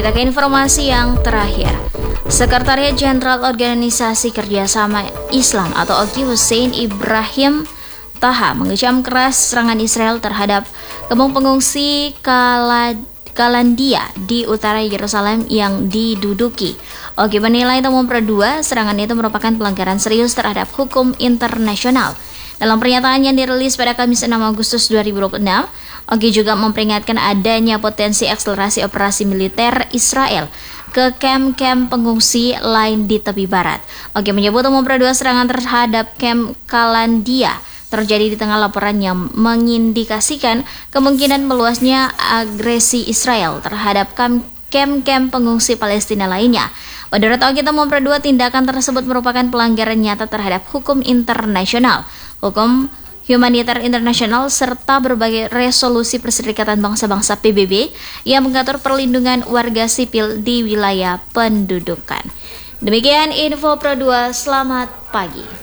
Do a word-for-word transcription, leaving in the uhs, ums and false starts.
Kita ke informasi yang terakhir. Sekretariat Jenderal Organisasi Kerjasama Islam atau O K I Hussein Ibrahim Taha mengecam keras serangan Israel terhadap kampung pengungsi Kalad Kalandia di utara Yerusalem yang diduduki. O K I menilai temuan dua serangan itu merupakan pelanggaran serius terhadap hukum internasional. Dalam pernyataan yang dirilis pada Kamis enam Agustus dua ribu dua puluh enam, O K I juga memperingatkan adanya potensi akselerasi operasi militer Israel ke kamp-kamp pengungsi lain di tepi barat. O K I menyebut temuan dua serangan terhadap kamp Kalandia terjadi di tengah laporan yang mengindikasikan kemungkinan meluasnya agresi Israel terhadap kamp-kamp pengungsi Palestina lainnya. Menurut O K I, temuan dua tindakan tersebut merupakan pelanggaran nyata terhadap hukum internasional, hukum humaniter internasional, serta berbagai resolusi Perserikatan Bangsa-Bangsa P B B yang mengatur perlindungan warga sipil di wilayah pendudukan. Demikian info Pro dua, selamat pagi.